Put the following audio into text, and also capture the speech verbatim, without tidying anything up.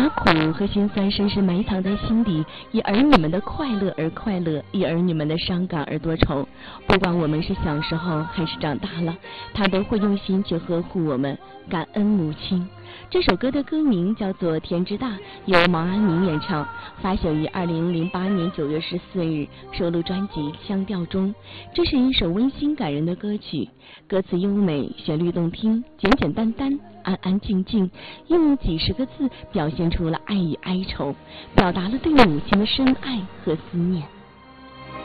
把苦和心酸深深埋藏在心底，以儿女们的快乐而快乐，以儿女们的伤感而多愁。不管我们是小时候还是长大了，他都会用心去呵护我们，感恩母亲。这首歌的歌名叫做《天之大》，由毛阿敏演唱，发行于二零零八年九月十四日，收录专辑《香调》中。这是一首温馨感人的歌曲，歌词优美，旋律动听，简简单单，安安静静，用几十个字表现出了爱与哀愁，表达了对母亲的深爱和思念。